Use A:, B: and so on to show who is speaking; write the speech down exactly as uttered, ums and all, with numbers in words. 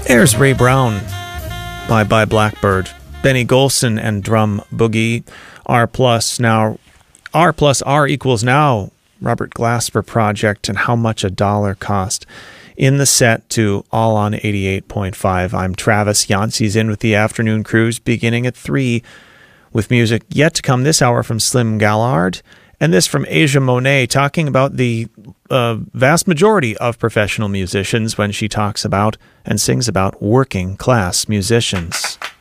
A: There's Ray Brown, Bye Bye Blackbird, Benny Golson and Drum Boogie, R plus now, R plus R equals now, Robert Glasper Project, and How Much a Dollar Cost. In the set to All on eighty-eight point five, I'm Travis. Yancey's in with the afternoon cruise beginning at three, with music yet to come this hour from Slim Gallard, and this from Asia Monet, talking about the uh, vast majority of professional musicians when she talks about and sings about working class musicians.